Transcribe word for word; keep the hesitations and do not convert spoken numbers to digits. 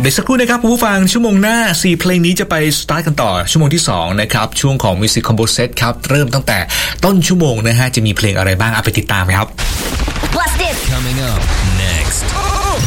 เดี๋ยวสักครู่นะครับผู้ฟังชั่วโมงหน้าสี่เพลงนี้จะไปสตาร์ทกันต่อชั่วโมงที่สองนะครับช่วงของ Music Combo Set ครับเริ่มตั้งแต่ต้นชั่วโมงนะฮะจะมีเพลงอะไรบ้างเอาไปติดตามครับ Blast it. Coming up next